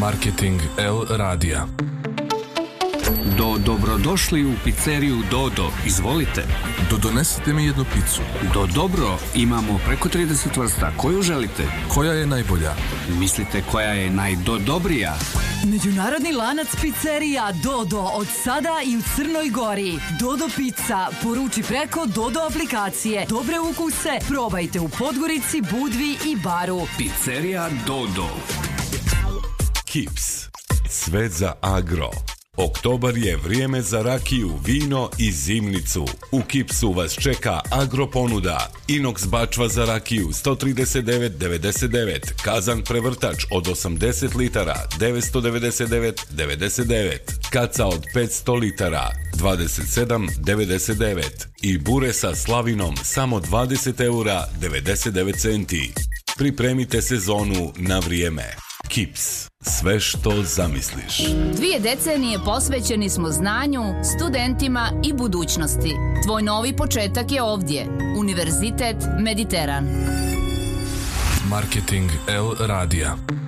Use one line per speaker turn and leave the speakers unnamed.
Marketing L radija.
Dobrodošli u pizzeriju Dodo. Izvolite.
Donesite mi jednu picu.
Dobro, imamo preko 30 vrsta. Koju želite?
Koja je najbolja?
Mislite koja je najdobrija?
Međunarodni lanac pizzerija Dodo od sada i u Crnoj Gori. Dodo pizza. Poruči preko Dodo aplikacije. Dobre ukuse probajte u Podgorici, Budvi i Baru.
Pizzerija Dodo.
Kips. Sve za agro. Oktobar je vrijeme za rakiju, vino i zimnicu. U Kipsu vas čeka agro ponuda. Inox bačva za rakiju 139,99. Kazan prevrtač od 80 litara 999,99. Kaca od 500 litara 27,99. I bure sa slavinom samo 20 eura 99 centi. Pripremite sezonu na vrijeme. Kips. Sve što zamisliš.
2 decenije posvećeni smo znanju, studentima i budućnosti. Tvoj novi početak je ovdje. Univerzitet Mediteran.
Marketing L radija.